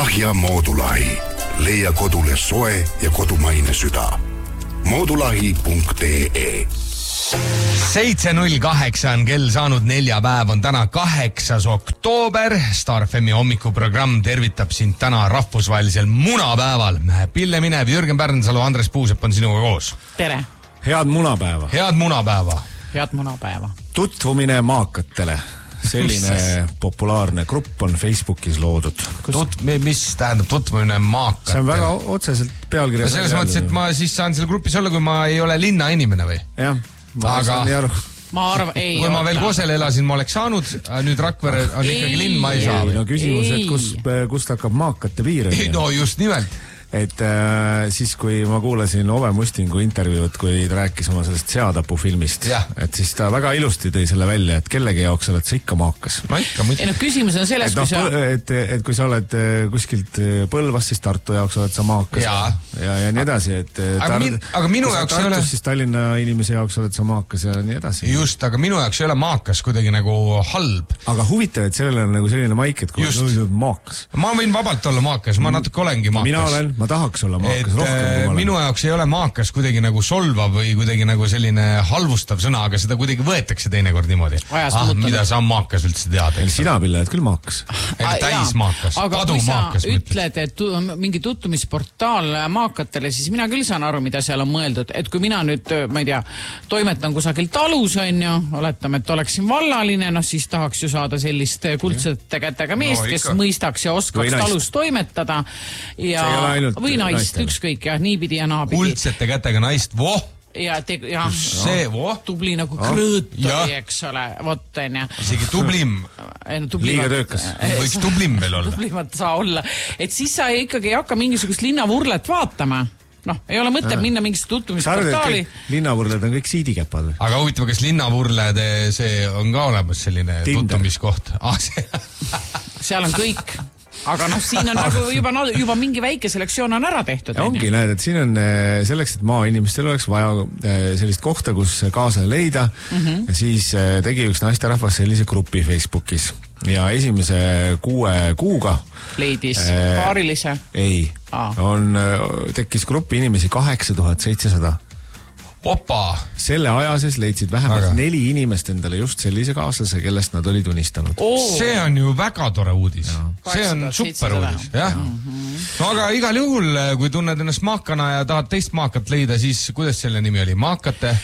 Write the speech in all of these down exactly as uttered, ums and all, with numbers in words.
Lahja Moodulahi. Leia kodule soe ja kodumaine süda. moodulahi punkt ee. seitse null kaheksa on kell saanud, neljapäev on täna kaheksas oktoober. Star F M-i hommikuprogramm tervitab sind täna rahvusvahelisel munapäeval. Pille Minev, Jürgen Pärnsalu, Andres Puusepp on sinuga koos. Tere! Head munapäeva! Head munapäeva! Head munapäeva! Tutvumine maakatele. Selline populaarne grupp on Facebookis loodud. Tut, mis tähendab tutvumine maakatele? See on väga otseselt pealkirjas. Selles mõttes, et ma siis saan selle grupis olla, kui ma ei ole linna inimene või? Jah, ma aga saan nii aru. Ma arvan, ei kui ma veel Kosel elasin, ma oleks saanud, nüüd Rakvere on ei, ikkagi linn, ma ei saa. No küsimus, et kus, kust hakkab maakate piir? No just nimelt. Et äh, siis, kui ma kuulasin Ove Mustingu intervjuud, kui ta rääkis oma sellest seatapu filmist, ja. Et siis ta väga ilusti tõi selle välja, et kellegi jaoks oled sa ikka maakas. No ikka, ei no küsimus on selles, et, kui no, sa... Et, et kui sa oled kuskilt Põlvast, siis Tartu jaoks oled sa maakas ja, ja, ja nii edasi. Et aga, tar... min, aga minu jaoks Tartus, ei ole... siis Tallinna inimese jaoks oled sa maakas ja nii edasi. Just, aga minu jaoks ei ole maakas kuidagi nagu halb. Aga huvitav, et sellel on nagu selline maik, et kui oled maakas. Ma võin vabalt olla maakas, ma natuke olengi maakas. Mina olen, ma tahaks olla maakas. Et minu jaoks ei ole maakas kuidagi nagu solvav või kuidagi nagu selline halvustav sõna, aga seda kuidagi võetakse teinekord niimoodi. Ah, mida sa maakas üldse tead? Sina, Pille, et küll maakas. Täis maakas, kadu maakas. Aga kui sa ütled, et tu, mingi tutvumisportaal maakatele, siis mina küll saan aru, mida seal on mõeldud. Et kui mina nüüd, ma ei tea, toimetan kusagil talus, on ju, oletame, et oleksin vallaline, no siis tahaks ju saada sellist kuldsete kätega meest, no, kes mõistaks ja oskaks talus toimetada. Ja, või naist, ükskõik, jah, niipidi ja naapidi. Kuldsete kätega naist, voh! Ja, te, ja see, voh! Tubli nagu krõõtori, eks ole, vot, on ja. Isegi tublim. Liiga töökas. Võiks tublim veel olla. Tublimat saa olla. Et siis sa ikkagi hakka mingisugust linnavurlet vaatama. Noh, ei ole mõte minna mingisse tutvumisportaali. Linnavurled on kõik siidikäpad. Aga huvitav, kas linnavurled, see on ka olemas selline tutvumiskoht? Ah, see... seal on kõik. Aga noh, siin on nagu juba, juba mingi väike selektsioon on ära tehtud. Ja ongi, näed, et siin on selleks, et maainimestel oleks vaja sellist kohta, kus kaasa leida. Mm-hmm. Ja siis tegi üks naisterahvas sellise grupi Facebookis. Ja esimese kuue kuuga leidis äh, paarilise? Ei. Ah. On, tekkis grupi inimesi kaheksa tuhat seitsesada. Opa! Selle aja sees leidsid vähemalt aga. neli inimest endale just sellise kaaslase, kellest nad olid unistanud. Oh. See on ju väga tore uudis. Ja. See on super uudis. Jah. Mm-hmm. No aga igal juhul, kui tunned ennast maakana ja tahad teist maakat leida, siis kuidas selle nimi oli? Maakate?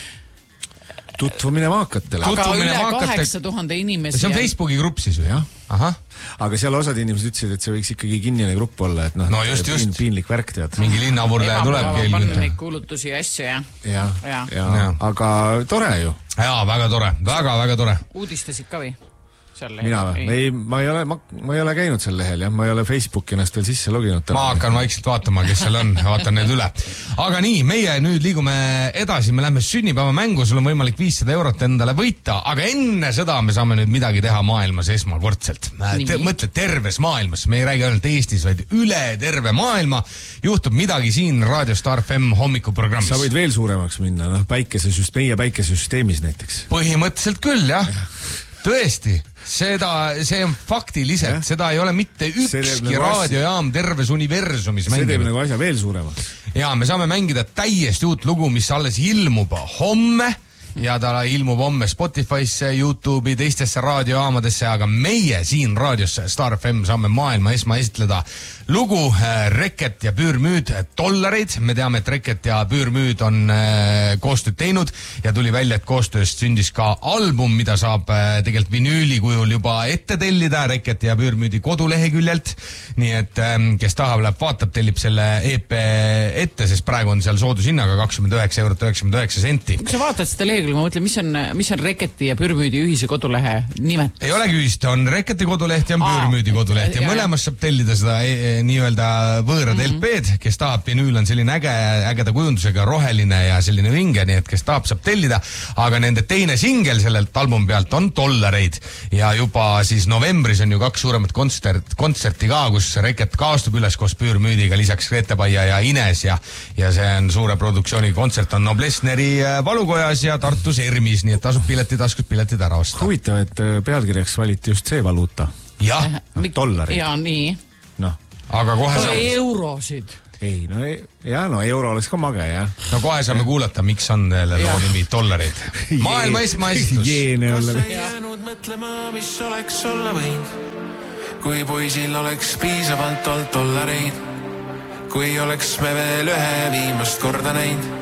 Tutvumine maakatele. Aga üle kaheksa tuhande inimesi. See on Facebooki grupp siis või? Jah. Aha. Aga seal osad inimesed ütlesid, et see võiks ikkagi kinnine grupp olla, et noh, no just, just. piinlik värk tead. Mingi linnavurle tuleb keil. Panna neid kuulutusi ja asju, jah. Ja, ja. Ja. Ja. Aga tore ju. Jaa, väga tore, väga, väga tore. Uudistasid ka või? Mina või? Ei, ma ei ole, ma, ma ei ole käinud sel lehel, jah, ma ei ole Facebooki ennast veel sisse loginud. Ma hakkan vaikselt vaatama, kes seal on, vaatan need üle. Aga nii, meie nüüd liigume edasi, me lähme sünnipäeva mängu, sul on võimalik viissada eurot endale võita, aga enne seda me saame nüüd midagi teha maailmas esmakordselt. Te, mõtle terves maailmas, me ei räägi ainult Eestis, vaid üle terve maailma juhtub midagi siin Radio Star F M hommikuprogrammis. Sa võid veel suuremaks minna, noh, päikesesüst, meie päikesesüsteemis näiteks. Põhimõtteliselt küll, jah. Tõesti, seda, see on faktiliselt, ja? Seda ei ole mitte ükski raadiojaam terves universumis mängida. See teeb nagu asja veel suuremaks. Ja me saame mängida täiesti uut lugu, mis alles ilmub homme ja ta ilmub homme Spotify'sse, YouTube'i, teistesse raadiojaamadesse, aga meie siin raadiosse Star F M saame maailma esma esitleda lugu Reket ja Püürmüüd dollareid. Me teame, et Reket ja Püürmüüd on koostööd teinud ja tuli välja, et koostööst sündis ka album, mida saab tegelikult vinüüli kujul juba ette tellida Reket ja Püürmüüdi koduleheküljelt. Nii et kes tahab, läheb vaatab, tellib selle E P ette, sest praegu on seal soodushinnaga kakskümmend üheksa eurot üheksakümmend üheksa senti. Kui sa vaatad seda lehekülge, ma mõtlen, mis on, mis on Reketi ja Püürmüüdi ühise kodulehe nimet? Ei olegi ühist, on Reketi koduleht ja on Püürmüüdi koduleht ja, ja mõlemas saab tellida seda e nii-öelda võõrad mm-hmm. L P-d, kes tahab, vinüül on selline äge, ägeda kujundusega roheline ja selline vinge, nii et kes tahab, saab tellida, aga nende teine singel sellelt album pealt on dollareid ja juba siis novembris on ju kaks suuremat kontsert, kontserti ka, kus Reket kaastub üles koos Püürmüüdiga, lisaks Reetepaia ja Ines ja, ja see on suure produktsiooni kontsert on Noblessneri valukojas ja Tartus Ermis, nii et tasub piletitaskud piletid ära osta. Huvitav, et pealkirjaks valiti just see valuuta. Jah, dollarid. Ja nii. Noh, aga kohe saame... eurosid. Ei, no ja, no euro oleks ka mage, jah. No kohe saame kuulata, miks on loo nimi dollarid. Maailma esma esitus. Kas ei jäänud mõtlema, mis oleks olla võinud, kui poisil oleks piisavalt olnud dollareid, kui oleks me veel ühe viimast korda näinud.